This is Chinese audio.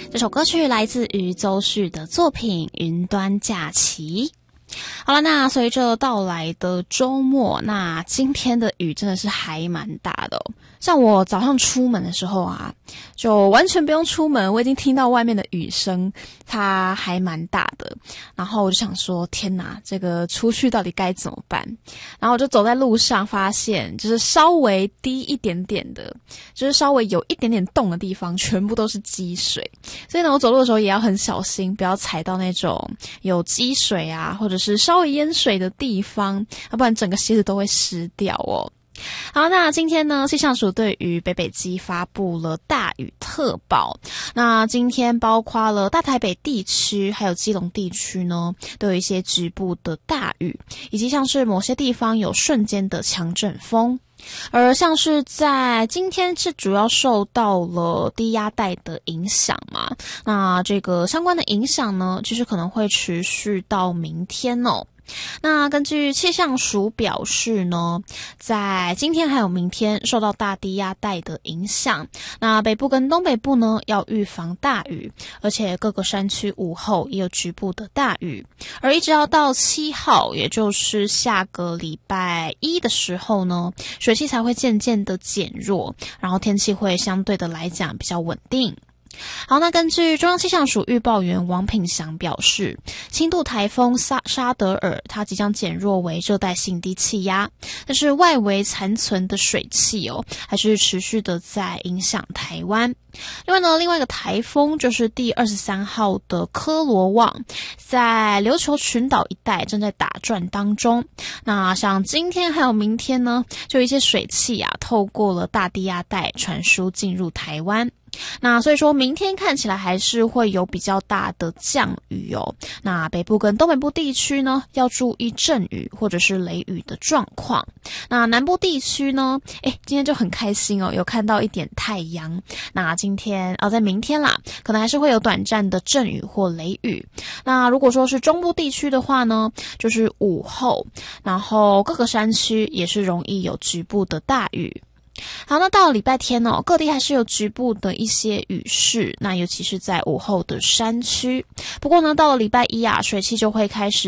这首歌曲来自于邹旭的作品《云端假期》。好了，那随着到来的周末，那今天的雨真的是还蛮大的哦。像我早上出门的时候啊，就完全不用出门，我已经听到外面的雨声，它还蛮大的。然后我就想说，天哪，这个出去到底该怎么办？然后我就走在路上，发现就是稍微低一点点的，就是稍微有一点点洞的地方，全部都是积水。所以呢，我走路的时候也要很小心，不要踩到那种有积水啊，或者是稍微淹水的地方，要不然整个鞋子都会湿掉哦。好，那今天呢，气象署对于北北基发布了大雨特报。那今天包括了大台北地区还有基隆地区呢，都有一些局部的大雨，以及像是某些地方有瞬间的强阵风。而像是在今天是主要受到了低压带的影响嘛，那这个相关的影响呢，其实可能会持续到明天哦。那根据气象署表示呢，在今天还有明天受到大低压带的影响，那北部跟东北部呢要预防大雨，而且各个山区午后也有局部的大雨，而一直要到7号，也就是下个礼拜一的时候呢，水汽才会渐渐的减弱，然后天气会相对的来讲比较稳定。好，那根据中央气象署预报员王品祥表示，轻度台风沙德尔它即将减弱为热带性低气压，但是外围残存的水汽还是持续的在影响台湾。另外呢，另外一个台风就是第23号的科罗旺，在琉球群岛一带正在打转当中。那像今天还有明天呢，就一些水汽透过了大低压带传输进入台湾。那所以说明天看起来还是会有比较大的降雨哦。那北部跟东北部地区呢，要注意阵雨或者是雷雨的状况。那南部地区呢，今天就很开心哦，有看到一点太阳。那今天在明天啦，可能还是会有短暂的阵雨或雷雨。那如果说是中部地区的话呢，就是午后，然后各个山区也是容易有局部的大雨。好，那到了礼拜天各地还是有局部的一些雨势，那尤其是在午后的山区。不过呢，到了礼拜一水汽就会开始